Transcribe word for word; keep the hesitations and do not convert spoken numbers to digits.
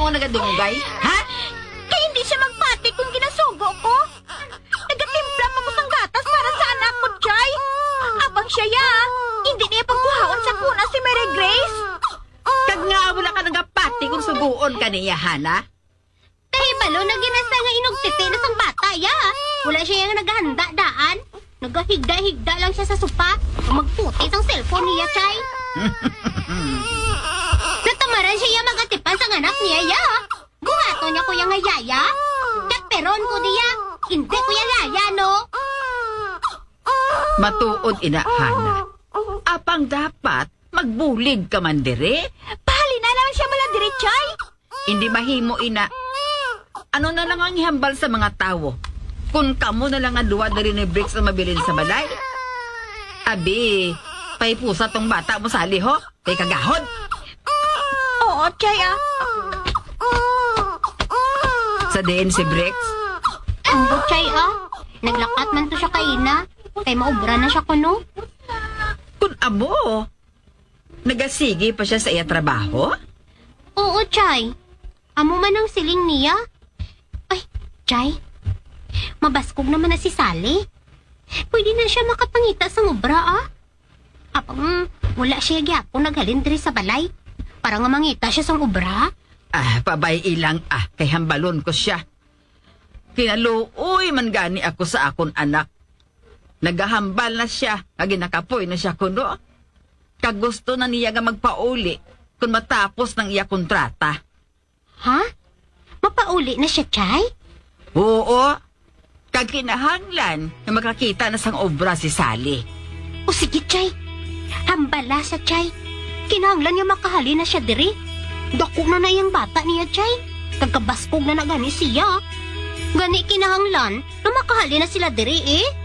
mo nagadungugay? Ha? Kaya hindi siya magpati kung ginasugo ko. Nagatimpla mo ko sang gatas para sa anak ko, Chay. Abang siya ya, hindi niya pagkuhaon sa kuna si Mary Grace. Kag nga wala ka nagapati kung suguon ka niya, Hana? Kahibalo na ginasa nga inugtiti na sang bata, ya. Wala siya yung naghahanda daan. Nagahigda-higda lang siya sa sopa. Magputi sang cellphone niya, Chay. Natamaran siya yung magatipan sang anak niya, ya. Buhato niya ko yung ngayaya. Dakperon ko niya. Hindi ko yung yaya, no? Matuod ina, Hana. Apang dapat magbulig ka man dire. Pahali na naman siya mula dire, Chay. Hindi mahimo ina. Ano na lang ang ihambal sa mga tao? Kung kamo na lang ang duwa na rin ni bricks na mabilin sa balay. Abi, paipusa tong bata mo sa aliho. Kay kagahod. Oo, Chay, ah. Sa din si bricks. Ang Chay, ah. Naglakat man to siya kaina. Kay maubra na siya kuno. Kung abo, nagasigi pa siya sa iya trabaho? Oo, Chay. Amo man ang siling niya. Ay, Chay. Mabaskog naman na si Sally. Pwede na siya makapangita sa ubra, ah. Apang wala siya gyapon naghalin diri sa balay. Para nga mangita siya sa ubra. Ah, pabay ilang ah, kay hambalon ko siya. Kinaluoy man gani ako sa akon anak. Nagahambal na siya, kag nakapoy na siya kuno. Kag gusto na niya nga magpauli kung matapos ng iya kontrata. Ha? Mapauli na siya, Chay? Oo, kag kinahanglan na makakita na sang obra si Sally. O sige, Chay. Hambala sa Chay. Kinahanglan niya makahali na siya diri. Dako na na yung bata niya, Chay. Kagkabaskog na na gani siya. Gani kinahanglan na makahali na sila diri, eh.